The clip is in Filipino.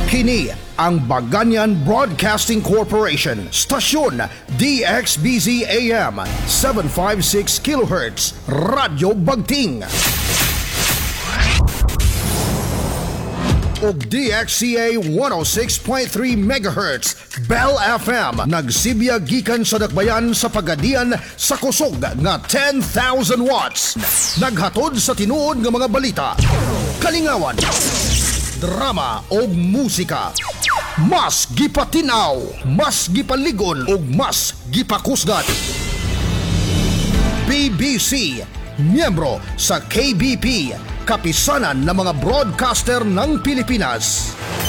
Kini ang Baganyan Broadcasting Corporation, stasyon DXBZ AM 756 kHz, Radyo Bagting. Og DXCA 106.3 MHz, Bell FM, nagsibya gikan sa dakbayan sa pagadian sa kusog nga 10,000 watts. Naghatod sa tinuod nga mga balita, kalingawan, drama o musika. Mas gipatinaw, mas gipaligon o mas gipakusgan. BBC, miyembro sa KBP, kapisanan ng mga broadcaster ng Pilipinas.